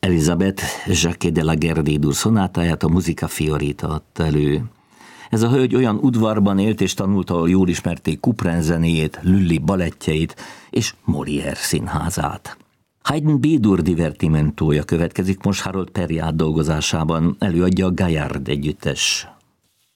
Elisabeth Jacques de la Gerdédur szonátáját a Musica Fiorita adta elő. Ez a hölgy olyan udvarban élt és tanult, ahol jól ismerték Couperin zenéjét, Lully balettjeit és Molière színházát. Haydn B-dur divertimentója következik most Harold Peary átdolgozásában, előadja a Gaillard együttes.